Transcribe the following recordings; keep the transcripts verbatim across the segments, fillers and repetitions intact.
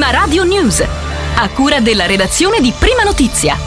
Prima Radio News, a cura della redazione di Prima Notizia.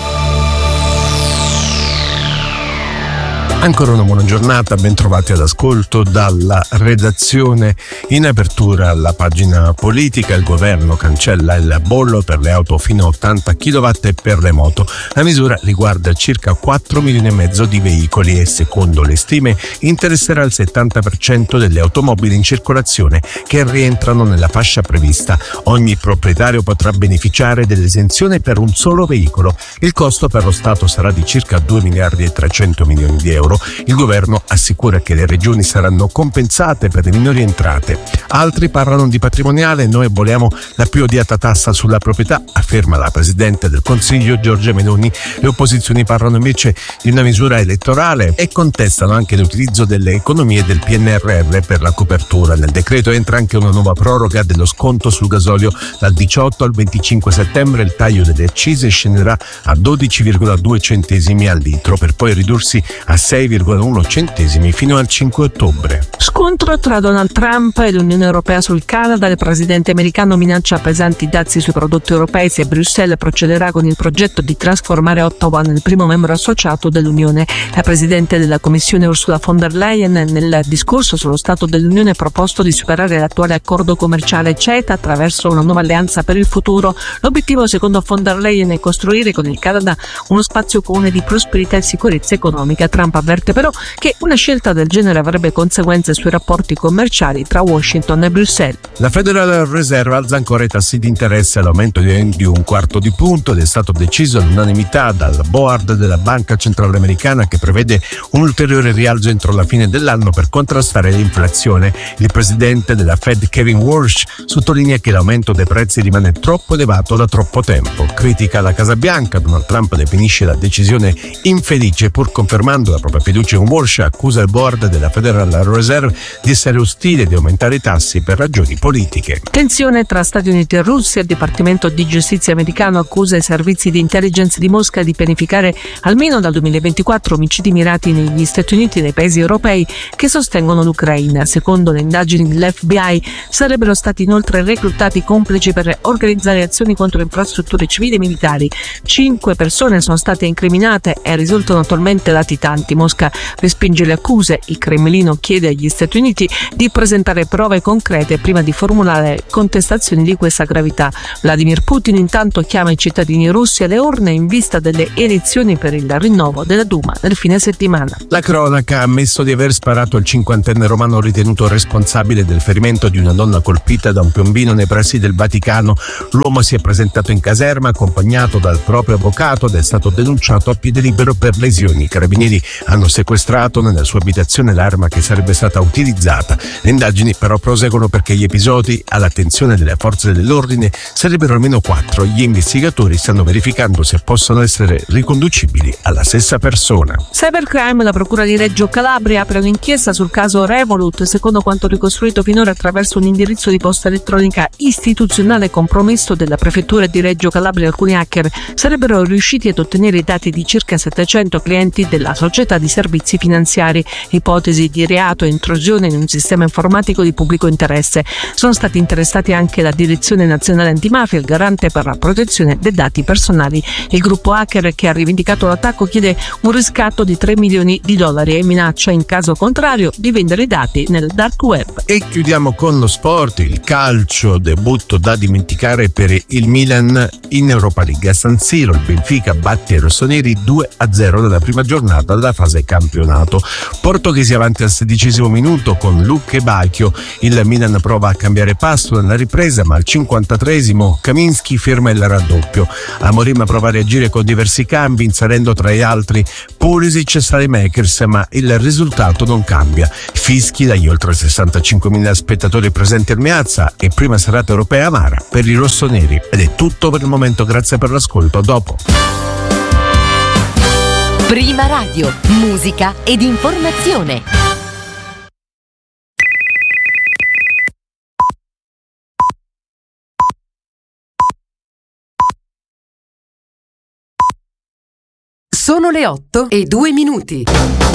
Ancora una buona giornata, ben trovati all'ascolto dalla redazione. In apertura alla pagina politica, il governo cancella il bollo per le auto fino a ottanta chilowatt e per le moto. La misura riguarda circa quattro milioni e mezzo di veicoli e, secondo le stime, interesserà il settanta per cento delle automobili in circolazione che rientrano nella fascia prevista. Ogni proprietario potrà beneficiare dell'esenzione per un solo veicolo. Il costo per lo Stato sarà di circa due miliardi e trecento milioni di euro. Il governo assicura che le regioni saranno compensate per le minori entrate. Altri parlano di patrimoniale. Noi aboliamo la più odiata tassa sulla proprietà, afferma la Presidente del Consiglio Giorgia Meloni. Le opposizioni parlano invece di una misura elettorale e contestano anche l'utilizzo delle economie del P N R R per la copertura. Nel decreto entra anche una nuova proroga dello sconto sul gasolio. Dal diciotto al venticinque settembre il taglio delle accise scenderà a dodici virgola due centesimi al litro, per poi ridursi a sei virgola uno centesimi fino al cinque ottobre. Scontro tra Donald Trump e l'Unione Europea sul Canada. Il presidente americano minaccia pesanti dazi sui prodotti europei se Bruxelles procederà con il progetto di trasformare Ottawa nel primo membro associato dell'Unione. La presidente della Commissione Ursula von der Leyen nel discorso sullo Stato dell'Unione ha proposto di superare l'attuale accordo commerciale CETA attraverso una nuova alleanza per il futuro. L'obiettivo, secondo von der Leyen, è costruire con il Canada uno spazio comune di prosperità e sicurezza economica. Trump avverte però che una scelta del genere avrebbe conseguenze sui rapporti commerciali tra Washington e Bruxelles. La Federal Reserve alza ancora i tassi di interesse all'aumento di un quarto di punto ed è stato deciso all'unanimità dal board della Banca Centrale Americana, che prevede un ulteriore rialzo entro la fine dell'anno per contrastare l'inflazione. Il presidente della Fed, Kevin Warsh, sottolinea che l'aumento dei prezzi rimane troppo elevato da troppo tempo. Critica la Casa Bianca. Donald Trump definisce la decisione infelice, pur confermando la propria fiducia in Warsh. Accusa il board della Federal Reserve di essere ostile e di aumentare i tassi per ragioni politiche. Tensione tra Stati Uniti e Russia. Il Dipartimento di Giustizia americano accusa i servizi di intelligence di Mosca di pianificare almeno dal duemilaventiquattro omicidi mirati negli Stati Uniti e nei paesi europei che sostengono l'Ucraina. Secondo le indagini dell'F B I sarebbero stati inoltre reclutati complici per organizzare azioni contro infrastrutture civili e militari. Cinque persone sono state incriminate e risultano attualmente latitanti. Mosca respinge le accuse. Il Cremlino chiede agli Stati Uniti di presentare prove concrete prima di formulare contestazioni di questa gravità. Vladimir Putin intanto chiama i cittadini russi alle urne in vista delle elezioni per il rinnovo della Duma nel fine settimana. La cronaca ha ammesso di aver sparato al cinquantenne romano ritenuto responsabile del ferimento di una donna colpita da un piombino nei pressi del Vaticano. L'uomo si è presentato in caserma accompagnato dal proprio avvocato ed è stato denunciato a piede libero per lesioni. I carabinieri hanno sequestrato nella sua abitazione l'arma che sarebbe stata utilizzata. Le indagini però proseguono perché gli episodi all'attenzione delle forze dell'ordine sarebbero almeno quattro. Gli investigatori stanno verificando se possono essere riconducibili alla stessa persona. Cybercrime. La procura di Reggio Calabria apre un'inchiesta sul caso Revolut. Secondo quanto ricostruito finora attraverso un indirizzo di posta elettronica istituzionale compromesso della prefettura di Reggio Calabria, alcuni hacker sarebbero riusciti ad ottenere i dati di circa settecento clienti della società di servizi finanziari. Ipotesi di reato e intrusione in un sistema informatico di pubblico interesse. Sono stati interessati anche la Direzione Nazionale Antimafia e il Garante per la protezione dei dati personali. Il gruppo hacker che ha rivendicato l'attacco chiede un riscatto di tre milioni di dollari e minaccia in caso contrario di vendere i dati nel dark web. E chiudiamo con lo sport. Il calcio, debutto da dimenticare per il Milan in Europa League. A San Siro il Benfica batte i rossoneri due a zero nella prima giornata della fase campionato. Portoghesi avanti al sedicesimo minuto con Luke Bacchio. Il Milan prova a cambiare passo nella ripresa, ma al cinquantatreesimo Kaminski ferma il raddoppio. Amorim prova a reagire con diversi cambi, inserendo tra gli altri Pulisic e Saelemaekers, ma il risultato non cambia. Fischi dagli oltre sessantacinquemila spettatori presenti al Meazza e prima serata europea amara per i rossoneri. Ed è tutto per il momento, grazie per l'ascolto, a dopo. Prima Radio, musica ed informazione. Sono le otto e due minuti.